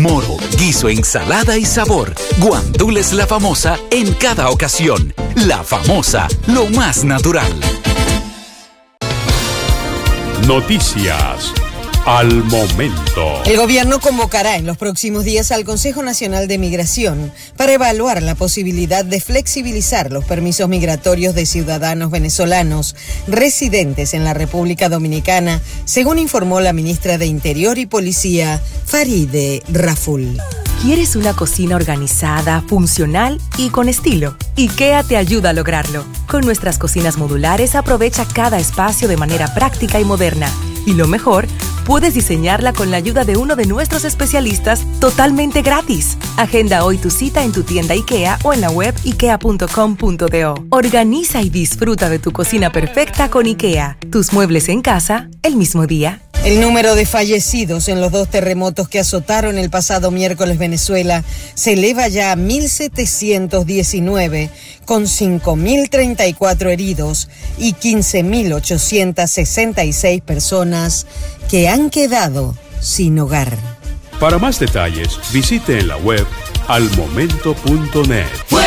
Moro, guiso, ensalada y sabor. Guandules La Famosa en cada ocasión. La Famosa, lo más natural. Noticias al momento. El gobierno convocará en los próximos días al Consejo Nacional de Migración para evaluar la posibilidad de flexibilizar los permisos migratorios de ciudadanos venezolanos residentes en la República Dominicana, según informó la ministra de Interior y Policía, Faride Raful. ¿Quieres una cocina organizada, funcional y con estilo? IKEA te ayuda a lograrlo. Con nuestras cocinas modulares aprovecha cada espacio de manera práctica y moderna. Y lo mejor, puedes diseñarla con la ayuda de uno de nuestros especialistas totalmente gratis. Agenda hoy tu cita en tu tienda IKEA o en la web ikea.com.do. Organiza y disfruta de tu cocina perfecta con IKEA. Tus muebles en casa, el mismo día. El número de fallecidos en los 2 terremotos que azotaron el pasado miércoles Venezuela se eleva ya a 1.719, con 5.034 heridos y 15.866 personas que han quedado sin hogar. Para más detalles, visite en la web almomento.net.